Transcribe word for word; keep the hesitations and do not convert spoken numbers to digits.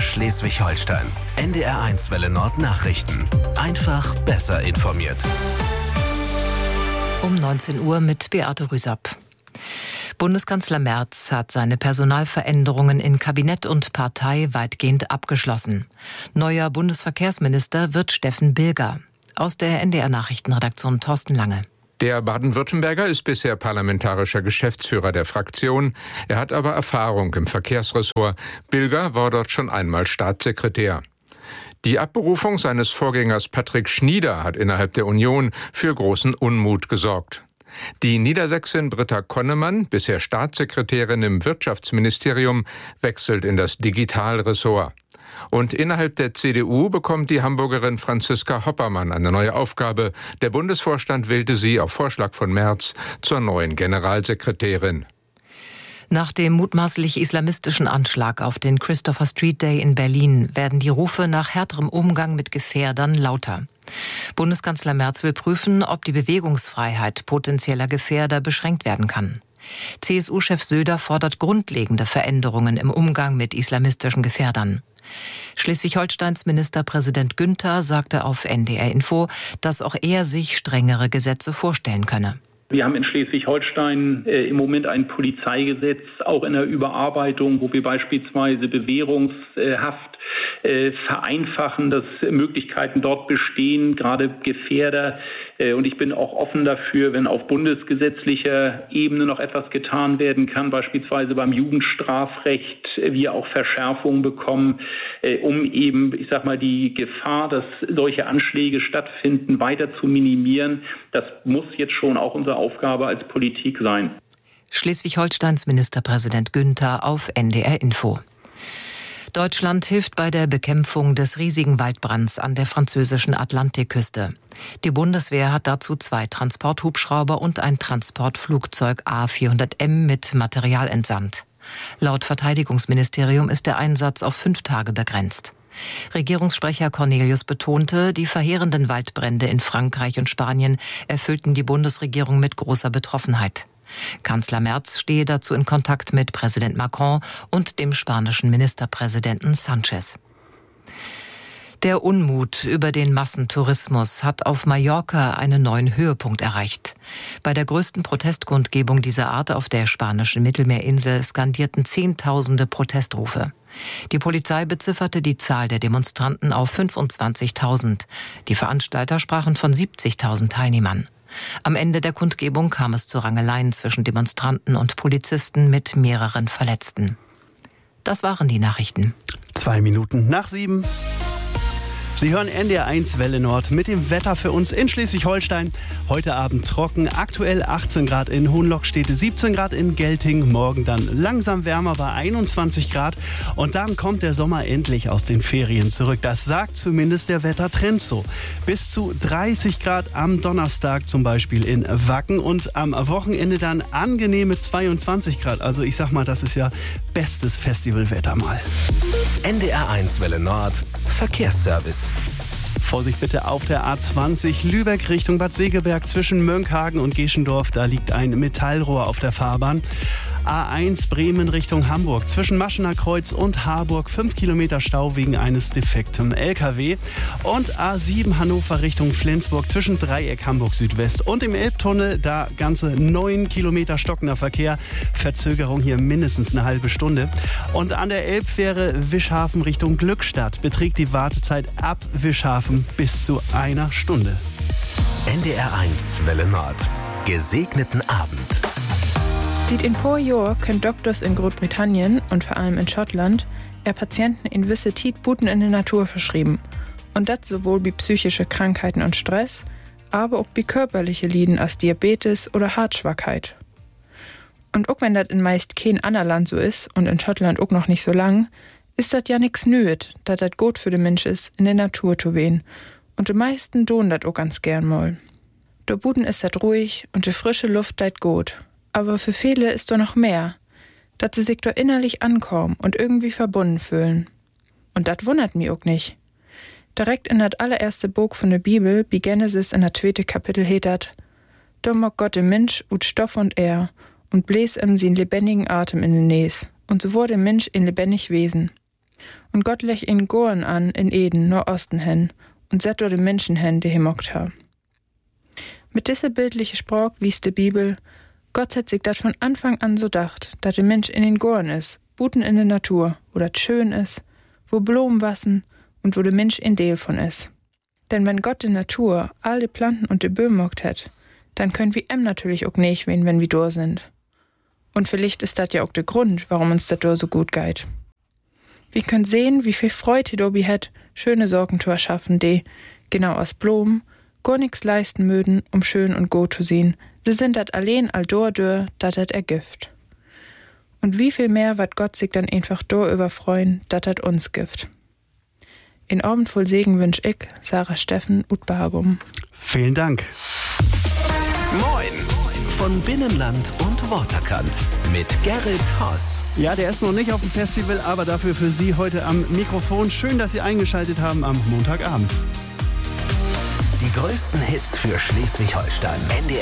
Schleswig-Holstein. N D R eins Welle Nord Nachrichten. Einfach besser informiert. Um neunzehn Uhr mit Beate Rüsapp. Bundeskanzler Merz hat seine Personalveränderungen in Kabinett und Partei weitgehend abgeschlossen. Neuer Bundesverkehrsminister wird Steffen Bilger. Aus der N D R-Nachrichtenredaktion Thorsten Lange. Der Baden-Württemberger ist bisher parlamentarischer Geschäftsführer der Fraktion. Er hat aber Erfahrung im Verkehrsressort. Bilger war dort schon einmal Staatssekretär. Die Abberufung seines Vorgängers Patrick Schnieder hat innerhalb der Union für großen Unmut gesorgt. Die Niedersächsin Britta Konnemann, bisher Staatssekretärin im Wirtschaftsministerium, wechselt in das Digitalressort. Und innerhalb der C D U bekommt die Hamburgerin Franziska Hoppermann eine neue Aufgabe. Der Bundesvorstand wählte sie auf Vorschlag von Merz zur neuen Generalsekretärin. Nach dem mutmaßlich islamistischen Anschlag auf den Christopher Street Day in Berlin werden die Rufe nach härterem Umgang mit Gefährdern lauter. Bundeskanzler Merz will prüfen, ob die Bewegungsfreiheit potenzieller Gefährder beschränkt werden kann. C S U-Chef Söder fordert grundlegende Veränderungen im Umgang mit islamistischen Gefährdern. Schleswig-Holsteins Ministerpräsident Günther sagte auf N D R Info, dass auch er sich strengere Gesetze vorstellen könne. Wir haben in Schleswig-Holstein äh, im Moment ein Polizeigesetz, auch in der Überarbeitung, wo wir beispielsweise Bewährungshaft äh, vereinfachen, dass Möglichkeiten dort bestehen, gerade Gefährder. Äh, und ich bin auch offen dafür, wenn auf bundesgesetzlicher Ebene noch etwas getan werden kann, beispielsweise beim Jugendstrafrecht, äh, wir auch Verschärfungen bekommen, äh, um eben, ich sag mal, die Gefahr, dass solche Anschläge stattfinden, weiter zu minimieren. Das muss jetzt schon auch unser Aufgabe als Politik sein. Schleswig-Holsteins Ministerpräsident Günther auf N D R Info. Deutschland hilft bei der Bekämpfung des riesigen Waldbrands an der französischen Atlantikküste. Die Bundeswehr hat dazu zwei Transporthubschrauber und ein Transportflugzeug A vierhundert M mit Material entsandt. Laut Verteidigungsministerium ist der Einsatz auf fünf Tage begrenzt. Regierungssprecher Cornelius betonte, die verheerenden Waldbrände in Frankreich und Spanien erfüllten die Bundesregierung mit großer Betroffenheit. Kanzler Merz stehe dazu in Kontakt mit Präsident Macron und dem spanischen Ministerpräsidenten Sanchez. Der Unmut über den Massentourismus hat auf Mallorca einen neuen Höhepunkt erreicht. Bei der größten Protestkundgebung dieser Art auf der spanischen Mittelmeerinsel skandierten Zehntausende Protestrufe. Die Polizei bezifferte die Zahl der Demonstranten auf fünfundzwanzigtausend. Die Veranstalter sprachen von siebzigtausend Teilnehmern. Am Ende der Kundgebung kam es zu Rangeleien zwischen Demonstranten und Polizisten mit mehreren Verletzten. Das waren die Nachrichten. Zwei Minuten nach sieben. Sie hören N D R eins Welle Nord mit dem Wetter für uns in Schleswig-Holstein. Heute Abend trocken, aktuell achtzehn Grad in Hohenlockstede, siebzehn Grad in Gelting. Morgen dann langsam wärmer bei einundzwanzig Grad. Und dann kommt der Sommer endlich aus den Ferien zurück. Das sagt zumindest der Wettertrend so. Bis zu dreißig Grad am Donnerstag zum Beispiel in Wacken. Und am Wochenende dann angenehme zweiundzwanzig Grad. Also ich sag mal, das ist ja bestes Festivalwetter mal. N D R eins Welle Nord Verkehrsservice. Vorsicht bitte auf der A zwanzig Lübeck Richtung Bad Segeberg zwischen Mönckehagen und Geschendorf. Da liegt ein Metallrohr auf der Fahrbahn. A eins Bremen Richtung Hamburg zwischen Maschener Kreuz und Harburg. fünf Kilometer Stau wegen eines defekten L K W. Und A sieben Hannover Richtung Flensburg zwischen Dreieck Hamburg Südwest und im Elbtunnel. Da ganze neun Kilometer stockender Verkehr. Verzögerung hier mindestens eine halbe Stunde. Und an der Elbfähre Wischhafen Richtung Glückstadt beträgt die Wartezeit ab Wischhafen bis zu einer Stunde. N D R eins Welle Nord. Gesegneten Abend. Seit ein paar Jahren können Doktors in Großbritannien und vor allem in Schottland eher Patienten in gewisse Tidbuten in der Natur verschrieben. Und das sowohl bei psychischen Krankheiten und Stress, aber auch bei körperlichen Leiden als Diabetes oder Herzschwachheit. Und auch wenn das in meist kein anderer Land so ist und in Schottland auch noch nicht so lang, ist das ja nix nüet, dass das gut für den Mensch ist, in der Natur zu wehen. Und die meisten tun das auch ganz gern mal. Da Buden ist das ruhig und die frische Luft das gut. Aber für viele ist doch noch mehr, dass sie sich da innerlich ankommen und irgendwie verbunden fühlen. Und das wundert mich auch nicht. Direkt in das allererste Buch von der Bibel, bei Genesis in der zweite Kapitel hetet, da mag Gott den Mensch ut Stoff und Air und bläs ihm sin lebendigen Atem in den Näs, und so wurde Mensch ein lebendig Wesen. Und Gott lech ihn Goren an in Eden, Nordosten hen, und set dort den Menschen hen, die hemockt ha. Mit dieser bildliche Sprach wies die Bibel, Gott hat sich dat von Anfang an so dacht, dat der Mensch in den Goren is, buten in der Natur, wo dat schön is, wo Blumen wassen und wo der Mensch in Deel von is. Denn wenn Gott die Natur, all die Planten und die Böhmen mockt hat, dann können wir em natürlich auch nicht wen, wenn wir dor sind. Und vielleicht ist das ja auch der Grund, warum uns das dor so gut geht. Wir können sehen, wie viel Freude Dobi hat, schöne Sorgen zu erschaffen, die, genau aus Blumen, gar nix leisten möden, um schön und gut zu sehen. Sie sind dat allein all dor dör, dat dat ergift. Und wie viel mehr wird Gott sich dann einfach dor überfreuen, dat dat uns gift. In Abend voll Segen wünsch ich, Sarah Steffen, ut Bargum. Vielen Dank. Moin von Binnenland und Waterkant mit Gerrit Haas. Ja, der ist noch nicht auf dem Festival, aber dafür für Sie heute am Mikrofon. Schön, dass Sie eingeschaltet haben am Montagabend. Die größten Hits für Schleswig-Holstein.